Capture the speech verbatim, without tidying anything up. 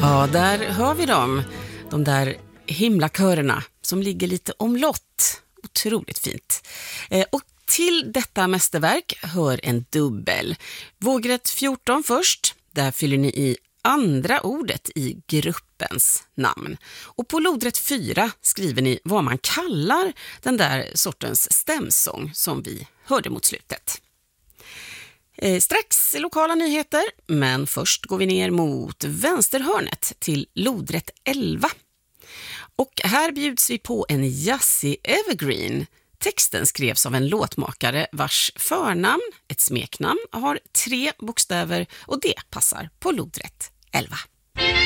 Ja, där hör vi dem. De där himlakörerna som ligger lite omlott. Otroligt fint. Eh, och till detta mästerverk hör en dubbel. Vågrätt fjorton först. Där fyller ni i andra ordet i gruppens namn. Och på lodrätt fyra skriver ni vad man kallar den där sortens stämsång som vi hörde mot slutet. Eh, strax lokala nyheter, men först går vi ner mot vänsterhörnet till lodrätt elva. Och här bjuds vi på en jazzig evergreen. Texten skrevs av en låtmakare vars förnamn, ett smeknamn, har tre bokstäver och det passar på lodrätt elva.